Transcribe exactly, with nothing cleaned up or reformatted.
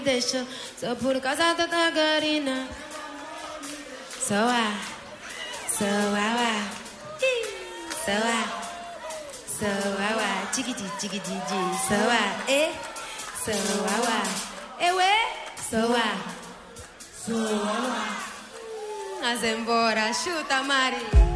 deixou só por causa da tagarina. Soa, soa, soa, soa, tigidi, tigidi, soa, e, soa, eu e, soa, soa. Mas embora, chuta, Mari.